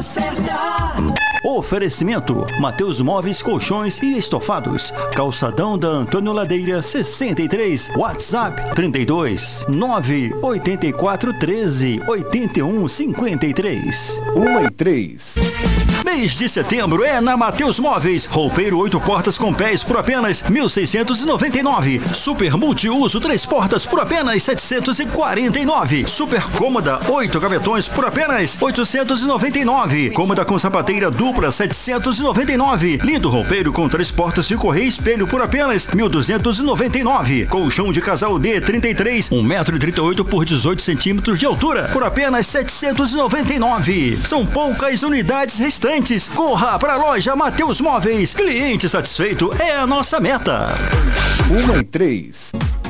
certa. Oferecimento: Mateus Móveis, Colchões e Estofados. Calçadão da Antônio Ladeira 63. WhatsApp 32 984 13 81 53. 1:03. Mês de setembro é na Mateus Móveis. Roupeiro 8 portas com pés por apenas 1.699. Super multiuso 3 portas por apenas 749. Super cômoda 8 gavetões por apenas 899. Cômoda com sapateira dupla 799. Lindo roupeiro com 3 portas de correia e espelho por apenas 1.299. Colchão de casal D 33, 1,38 m por 18 centímetros de altura por apenas 799. São poucas unidades restantes. Corra para a loja Mateus Móveis. Cliente satisfeito é a nossa meta. 1:03.